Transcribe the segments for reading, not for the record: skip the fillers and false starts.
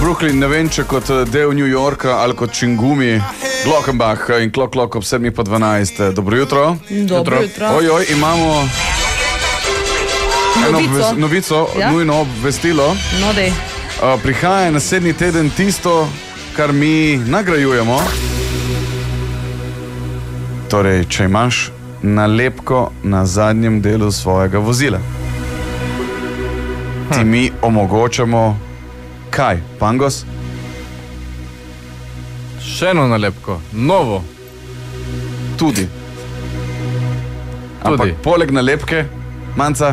Brooklyn, ne vem, če kot del New Yorka ali kot Čingumi, Glockenbach in Klok ob 7:12. Dobro jutro. Dobro jutro. Ojoj, imamo novico, ja? Nujno obvestilo. No, dej. Prihaja naslednji teden tisto, kar mi nagrajujemo. Torej, če imaš nalepko na zadnjem delu svojega vozila, ti mi omogočamo kaj? Pangos? Še eno nalepko, novo. Tudi. Ampak poleg nalepke, Manca?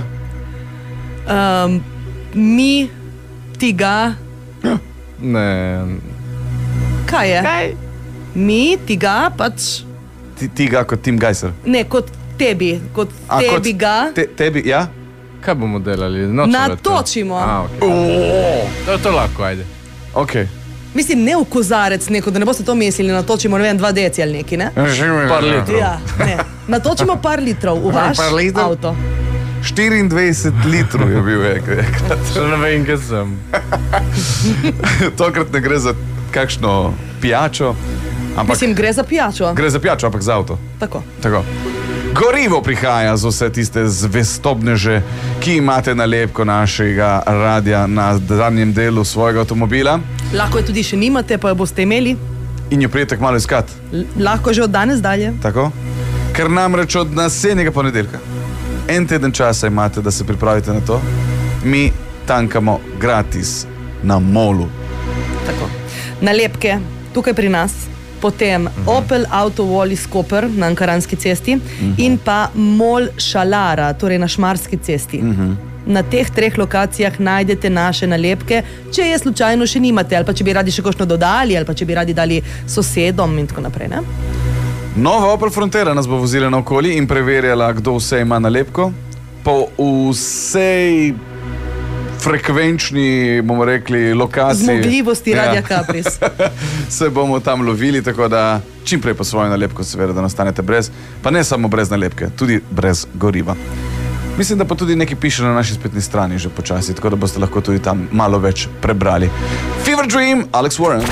Mi ti ga... Ne. Kaj je? Kaj? Mi ti ga pač... Ti ga kot Tim Geiser? Ne, kot tebi. Kot tebi ga... Tebi, ja? Kaj bomo delali? Natočimo. Okay. To lahko, ajde. Ok. Mislim, ne v kozarec neko, da ne boste to mislili, natočimo, ne vem, 2 deci ali neki, ne? Par litrov. Ja, ne. Natočimo par litrov v vaš avto. 24 litrov je bil enkrat. Še ne vem, kaj sem. Tokrat ne gre za kakšno pijačo. Mislim, gre za pijačo. Gre za pijačo, ampak za avto. Tako. Gorivo prihaja za vse tiste zvestobneže, ki imate nalepko našega radia na zadnjem delu svojega avtomobila. Lahko je tudi še nimate, pa jo boste imeli. In jo prijete kmalu iskat. Lahko že od danes dalje. Tako. Ker namreč od naslednjega ponedeljka, en teden časa imate, da se pripravite na to. Mi tankamo gratis na Molu. Tako. Nalepke tukaj pri nas. Potem Opel Auto Wallis Koper na Ankaranski cesti in pa Mol Šalara, torej na Šmarski cesti. Na teh 3 lokacijah najdete naše nalepke, če je slučajno še nimate, ali pa če bi radi še kakšno dodali, ali pa če bi radi dali sosedom in tako naprej, ne? Nova Opel Frontera nas bo vozila naokoli in preverjala, kdo vse ima nalepko. Po vsej frekvenčni, bomo rekli, lokaciji. Zmogljivosti Radia Capris. Se bomo tam lovili, tako da čim prej po svojo nalepko, seveda, da nastanete brez, pa ne samo brez nalepke, tudi brez goriva. Mislim, da pa tudi nekaj piše na naši spletni strani že počasi, tako da boste lahko tudi tam malo več prebrali. Fever Dream, Alex Warren.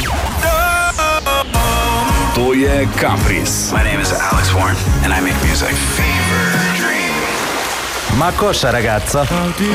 To je Capris. My name is Alex Warren and I make music. Fever Dream. Ma cosa, ragazza?